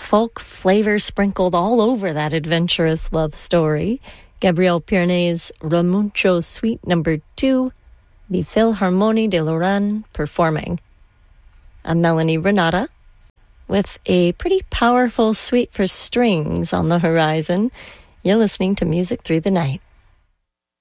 folk flavor sprinkled all over that adventurous love story. Gabriel Piernet's Ramuncho Suite No. 2, the Philharmonie de Lorraine performing. I'm Melanie Renata, with a pretty powerful suite for strings on the horizon. You're listening to Music Through the Night.